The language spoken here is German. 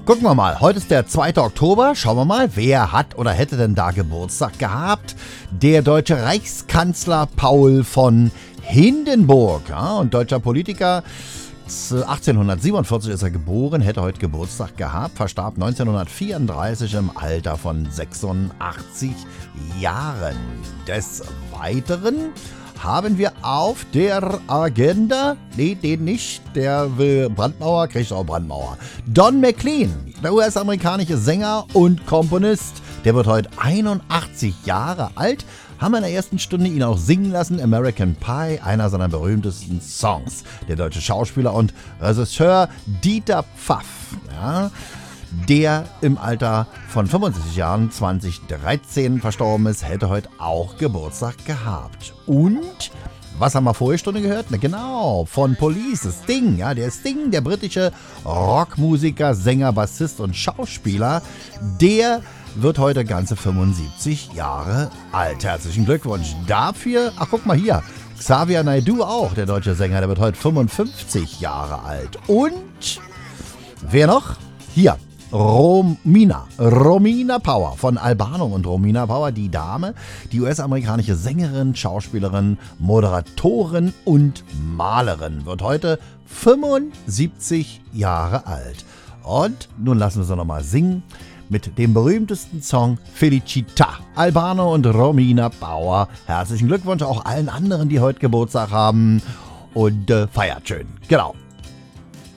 Gucken wir mal, heute ist der 2. Oktober. Schauen wir mal, wer hat oder hätte denn da Geburtstag gehabt? Der deutsche Reichskanzler Paul von Hindenburg, ja, und deutscher Politiker. 1847 ist er geboren, hätte heute Geburtstag gehabt, verstarb 1934 im Alter von 86 Jahren. Des Weiteren haben wir auf der Agenda, nee, den nicht, der will Brandmauer, kriegt auch Brandmauer. Don McLean, der US-amerikanische Sänger und Komponist, der wird heute 81 Jahre alt. Haben wir in der ersten Stunde ihn auch singen lassen, American Pie, einer seiner berühmtesten Songs. Der deutsche Schauspieler und Regisseur Dieter Pfaff, ja, der im Alter von 65 Jahren 2013 verstorben ist, hätte heute auch Geburtstag gehabt. Und, was haben wir vorige Stunde gehört? Na genau, von Police, Sting, ja, der Sting, der britische Rockmusiker, Sänger, Bassist und Schauspieler, der wird heute ganze 75 Jahre alt. Herzlichen Glückwunsch dafür. Ach, guck mal hier. Xavier Naidoo auch, der deutsche Sänger, der wird heute 55 Jahre alt. Und wer noch? Hier, Romina Power von Albano und Romina Power, die Dame, die US-amerikanische Sängerin, Schauspielerin, Moderatorin und Malerin, wird heute 75 Jahre alt. Und nun lassen wir sie nochmal singen mit dem berühmtesten Song Felicita. Albano und Romina Power. Herzlichen Glückwunsch auch allen anderen, die heute Geburtstag haben. Und feiert schön. Genau.